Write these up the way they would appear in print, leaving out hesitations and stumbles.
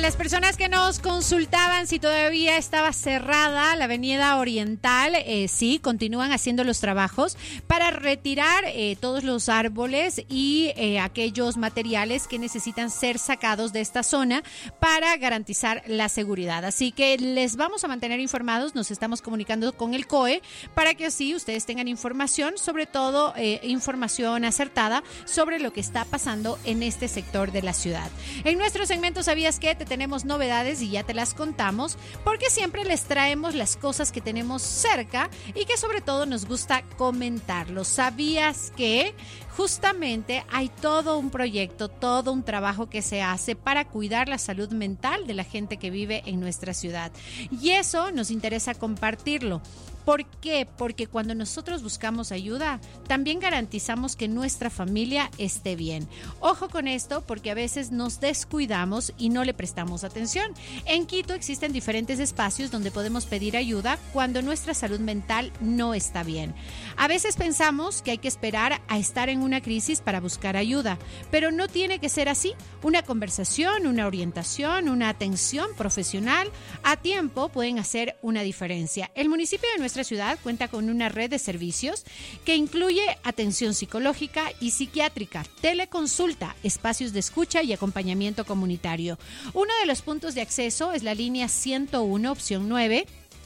las personas que nos consultaban si todavía estaba cerrada la avenida Oriental, sí, continúan haciendo los trabajos para retirar todos los árboles y aquellos materiales que necesitan ser sacados de esta zona para garantizar la seguridad. Así que les vamos a mantener informados, nos estamos comunicando con el COE para que así ustedes tengan información, sobre todo información acertada sobre lo que está pasando en este sector de la ciudad. En nuestro segmento ¿Sabías qué? Te tenemos novedades y ya te las contamos porque siempre les traemos las cosas que tenemos cerca y que sobre todo nos gusta comentarlo. ¿Sabías que? Justamente hay todo un proyecto, todo un trabajo que se hace para cuidar la salud mental de la gente que vive en nuestra ciudad. Y eso nos interesa compartirlo. ¿Por qué? Porque cuando nosotros buscamos ayuda, también garantizamos que nuestra familia esté bien. Ojo con esto, porque a veces nos descuidamos y no le prestamos atención. En Quito existen diferentes espacios donde podemos pedir ayuda cuando nuestra salud mental no está bien. A veces pensamos que hay que esperar a estar en una crisis para buscar ayuda, pero no tiene que ser así. Una conversación, una orientación, una atención profesional a tiempo pueden hacer una diferencia. El municipio de nuestra ciudad cuenta con una red de servicios que incluye atención psicológica y psiquiátrica, teleconsulta, espacios de escucha y acompañamiento comunitario. Uno de los puntos de acceso es la línea 101, opción 9,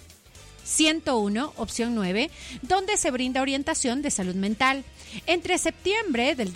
donde se brinda orientación de salud mental. Entre septiembre del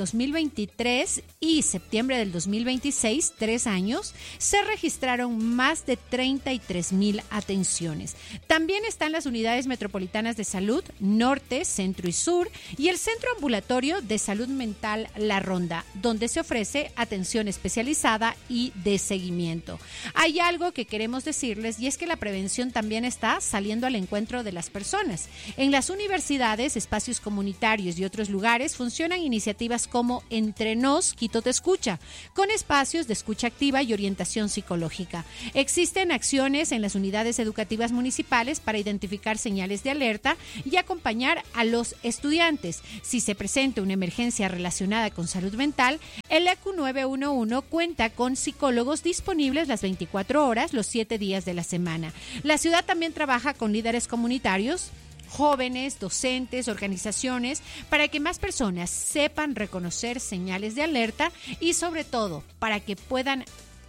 2023 y septiembre del 2026, 3 años, se registraron más de 33,000 atenciones. También están las unidades metropolitanas de salud, norte, centro y sur, y el centro ambulatorio de salud mental La Ronda, donde se ofrece atención especializada y de seguimiento. Hay algo que queremos decirles y es que la prevención también está saliendo al encuentro de las personas. En las universidades, espacios comunitarios y otros lugares funcionan iniciativas como Entre Nos, Quito Te Escucha, con espacios de escucha activa y orientación psicológica. Existen acciones en las unidades educativas municipales para identificar señales de alerta y acompañar a los estudiantes. Si se presenta una emergencia relacionada con salud mental, el ECU 911 cuenta con psicólogos disponibles las 24 horas, los 7 días de la semana. La ciudad también trabaja con líderes comunitarios, jóvenes, docentes, organizaciones, para que más personas sepan reconocer señales de alerta y sobre todo para que puedan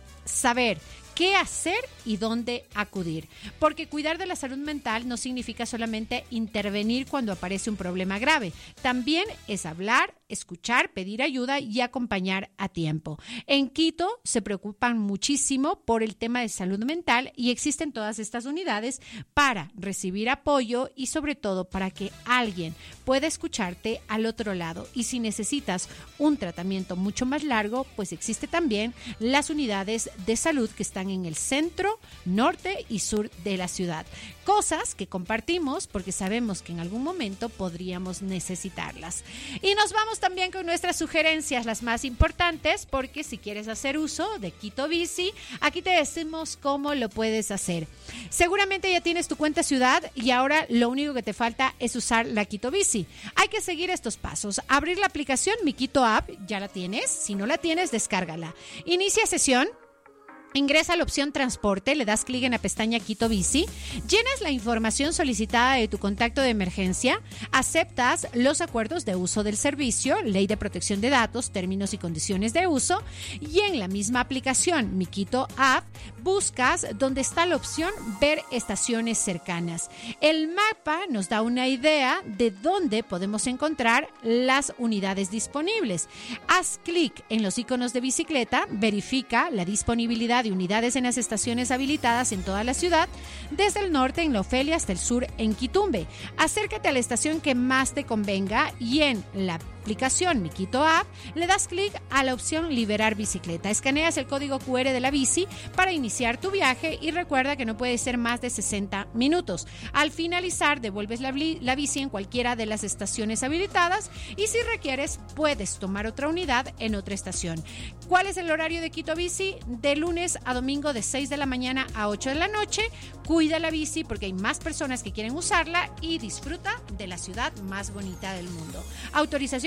saber qué hacer y dónde acudir. Porque cuidar de la salud mental no significa solamente intervenir cuando aparece un problema grave. También es hablar, escuchar, pedir ayuda y acompañar a tiempo. En Quito se preocupan muchísimo por el tema de salud mental y existen todas estas unidades para recibir apoyo y sobre todo para que alguien pueda escucharte al otro lado. Y si necesitas un tratamiento mucho más largo, pues existe también las unidades de salud que están en el centro, norte y sur de la ciudad. Cosas que compartimos porque sabemos que en algún momento podríamos necesitarlas. Y nos vamos también con nuestras sugerencias, las más importantes, porque si quieres hacer uso de Quito Bici, aquí te decimos cómo lo puedes hacer. Seguramente ya tienes tu cuenta ciudad y ahora lo único que te falta es usar la Quito Bici. Hay que seguir estos pasos. Abrir la aplicación Mi Quito App, ya la tienes. Si no la tienes, descárgala. Inicia sesión. Ingresa a la opción transporte, le das clic en la pestaña Quito Bici, llenas la información solicitada de tu contacto de emergencia, aceptas los acuerdos de uso del servicio, ley de protección de datos, términos y condiciones de uso, y en la misma aplicación Mi Quito App buscas donde está la opción ver estaciones cercanas. El mapa nos da una idea de dónde podemos encontrar las unidades disponibles. Haz clic en los iconos de bicicleta, verifica la disponibilidad de unidades en las estaciones habilitadas en toda la ciudad, desde el norte en La Ofelia hasta el sur en Quitumbe. Acércate a la estación que más te convenga y en la aplicación Mi Quito App le das clic a la opción Liberar bicicleta. Escaneas el código QR de la bici para iniciar tu viaje y recuerda que no puede ser más de 60 minutos. Al finalizar, devuelves la bici en cualquiera de las estaciones habilitadas y si requieres, puedes tomar otra unidad en otra estación. ¿Cuál es el horario de Quito Bici? De lunes a domingo de 6 de la mañana a 8 de la noche. Cuida la bici porque hay más personas que quieren usarla y disfruta de la ciudad más bonita del mundo. Autorización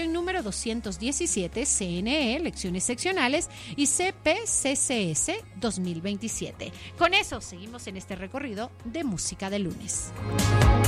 examen número 217 CNE, elecciones seccionales, y CPCCS 2027. Con eso seguimos en este recorrido de música de lunes.